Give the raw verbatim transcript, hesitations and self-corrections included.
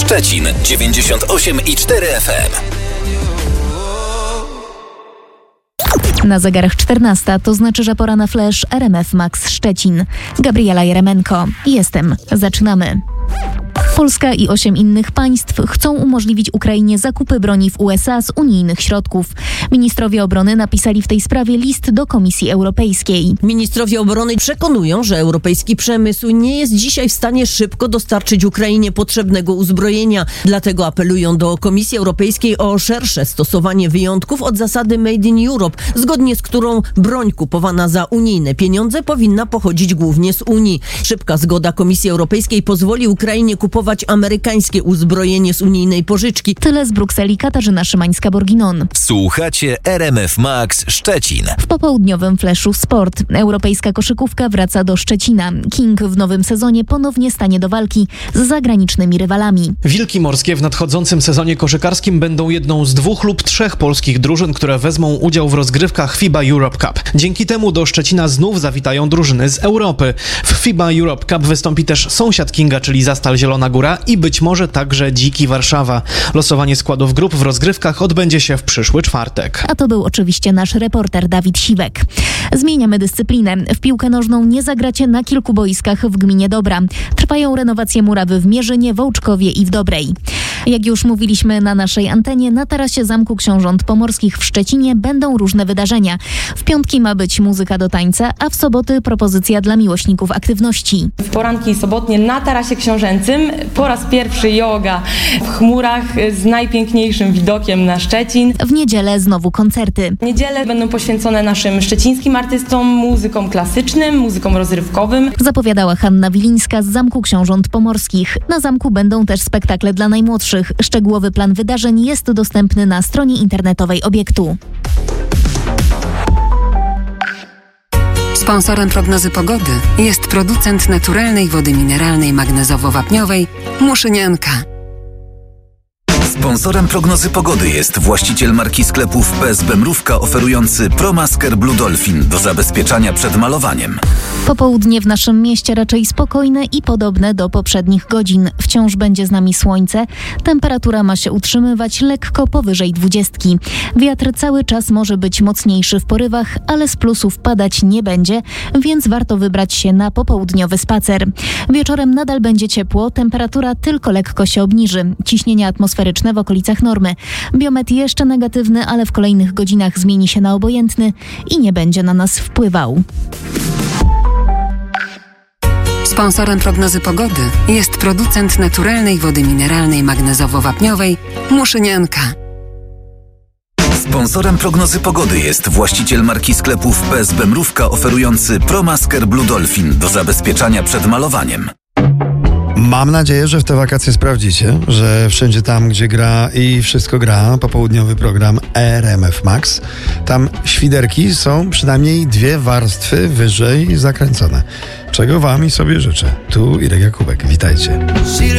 Szczecin dziewięćdziesiąt osiem i cztery F M. Na zegarach czternasta, to znaczy, że pora na flash R M F Max Szczecin. Gabriela Jeremenko. Jestem. Zaczynamy. Polska i osiem innych państw chcą umożliwić Ukrainie zakupy broni w U S A z unijnych środków. Ministrowie obrony napisali w tej sprawie list do Komisji Europejskiej. Ministrowie obrony przekonują, że europejski przemysł nie jest dzisiaj w stanie szybko dostarczyć Ukrainie potrzebnego uzbrojenia. Dlatego apelują do Komisji Europejskiej o szersze stosowanie wyjątków od zasady Made in Europe, zgodnie z którą broń kupowana za unijne pieniądze powinna pochodzić głównie z Unii. Szybka zgoda Komisji Europejskiej pozwoli Ukrainie kupować amerykańskie uzbrojenie z unijnej pożyczki. Tyle z Brukseli. Katarzyna Szymańska-Borginon. Słuchacie R M F Max Szczecin. W popołudniowym fleszu sport. Europejska koszykówka wraca do Szczecina. King w nowym sezonie ponownie stanie do walki z zagranicznymi rywalami. Wilki morskie w nadchodzącym sezonie koszykarskim będą jedną z dwóch lub trzech polskich drużyn, które wezmą udział w rozgrywkach FIBA Europe Cup. Dzięki temu do Szczecina znów zawitają drużyny z Europy. W FIBA Europe Cup wystąpi też sąsiad Kinga, czyli Zastal Zielona Góra i być może także Dziki Warszawa. Losowanie składów grup w rozgrywkach odbędzie się w przyszły czwartek. A to był oczywiście nasz reporter Dawid Siwek. Zmieniamy dyscyplinę. W piłkę nożną nie zagracie na kilku boiskach w gminie Dobra. Trwają renowacje murawy w Mierzynie, Wołczkowie i w Dobrej. Jak już mówiliśmy na naszej antenie, na tarasie Zamku Książąt Pomorskich w Szczecinie będą różne wydarzenia. W piątki ma być muzyka do tańca, a w soboty propozycja dla miłośników aktywności. W poranki sobotnie na tarasie książęcym po raz pierwszy joga w chmurach z najpiękniejszym widokiem na Szczecin. W niedzielę znowu koncerty. Niedziele będą poświęcone naszym szczecińskim artystom, muzykom klasycznym, muzykom rozrywkowym. Zapowiadała Hanna Wilińska z Zamku Książąt Pomorskich. Na zamku będą też spektakle dla najmłodszych. Szczegółowy plan wydarzeń jest dostępny na stronie internetowej obiektu. Sponsorem prognozy pogody jest producent naturalnej wody mineralnej magnezowo-wapniowej Muszynianka. Sponsorem prognozy pogody jest właściciel marki sklepów P S B Mrówka oferujący ProMasker Blue Dolphin do zabezpieczania przed malowaniem. Popołudnie w naszym mieście raczej spokojne i podobne do poprzednich godzin. Wciąż będzie z nami słońce. Temperatura ma się utrzymywać lekko powyżej dwudziestki. Wiatr cały czas może być mocniejszy w porywach, ale z plusów padać nie będzie, więc warto wybrać się na popołudniowy spacer. Wieczorem nadal będzie ciepło, temperatura tylko lekko się obniży. Ciśnienie atmosferyczne w okolicach normy. Biometr jeszcze negatywny, ale w kolejnych godzinach zmieni się na obojętny i nie będzie na nas wpływał. Sponsorem prognozy pogody jest producent naturalnej wody mineralnej magnezowo-wapniowej Muszynianka. Sponsorem prognozy pogody jest właściciel marki sklepów P S B Mrówka oferujący ProMasker Blue Dolphin do zabezpieczania przed malowaniem. Mam nadzieję, że w te wakacje sprawdzicie, że wszędzie tam, gdzie gra i wszystko gra, popołudniowy program R M F Max, tam świderki są przynajmniej dwie warstwy wyżej zakręcone. Czego wam i sobie życzę. Tu Irek Jakubek. Witajcie.